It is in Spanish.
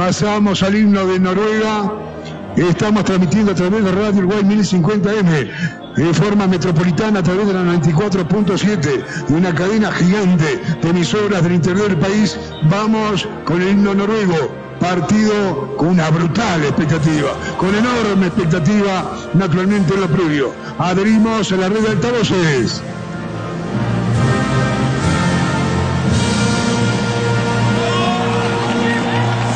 pasamos al himno de Noruega. Estamos transmitiendo a través de Radio Uruguay 1050M, de forma metropolitana a través de la 94.7, de una cadena gigante de emisoras del interior del país. Vamos con el himno noruego, partido con una brutal expectativa, con enorme expectativa, naturalmente en lo previo. Adherimos a la red de altavoces.